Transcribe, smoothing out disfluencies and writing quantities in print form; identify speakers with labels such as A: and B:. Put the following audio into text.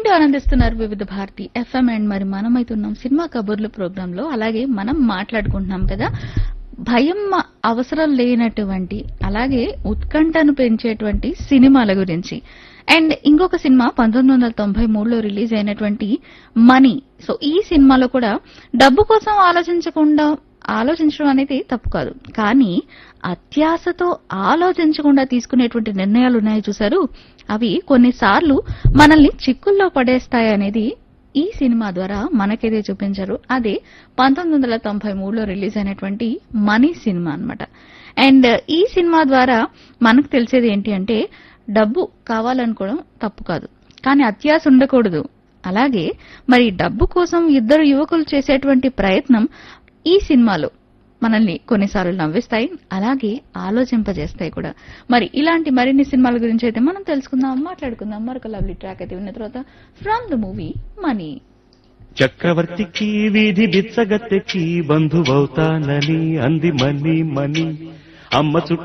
A: వింటూ ఆనందిస్తున్నారు వివిధ భారతి ఎఫ్ఎం. అండ్ మరి మనమైతున్నాం సినిమా కబుర్లు ప్రోగ్రామ్ లో. అలాగే మనం మాట్లాడుకుంటున్నాం కదా భయం అవసరం లేనటువంటి అలాగే ఉత్కంఠను పెంచేటువంటి సినిమాల గురించి. అండ్ ఇంకొక సినిమా 1993లో రిలీజ్ అయినటువంటి మనీ. సో ఈ సినిమాలో కూడా డబ్బు కోసం ఆలోచించడం అనేది తప్పు కాదు, కానీ అత్యాశతో ఆలోచించకుండా తీసుకునేటువంటి నిర్ణయాలు ఉన్నాయి చూసారు, అవి కొన్నిసార్లు మనల్ని చిక్కుల్లో పడేస్తాయనేది ఈ సినిమా ద్వారా మనకేదే చూపించారు. అదే 1993లో రిలీజ్ అయినటువంటి మనీ సినిమా అన్నమాట. అండ్ ఈ సినిమా ద్వారా మనకు తెలిసేది ఏంటి అంటే డబ్బు కావాలనుకోవడం తప్పు కాదు, కానీ అత్యాశ ఉండకూడదు. అలాగే మరి డబ్బు కోసం ఇద్దరు యువకులు చేసేటువంటి ప్రయత్నం ఈ సినిమాలో మనల్ని కొన్నిసార్లు నవ్విస్తాయి, అలాగే ఆలోచింపజేస్తాయి కూడా. మరి ఇలాంటి మరిన్ని సినిమాల గురించి అయితే మనం తెలుసుకుందాం, మాట్లాడుకుందాం. మరొక లవ్లీ ట్రాక్ అయితే విన్న తర్వాత ఫ్రమ్ ద మూవీ మనీ.
B: చక్రవర్తికి వీధి బిచ్చగత్తెకి బంధువవుతానని అంది మనీ మనీ. అమ్మ చుట్టూ